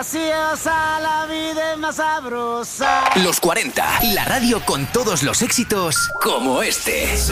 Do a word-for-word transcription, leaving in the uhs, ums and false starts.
graciosa, la vida es más sabrosa. Los cuarenta, la radio con todos los éxitos como este.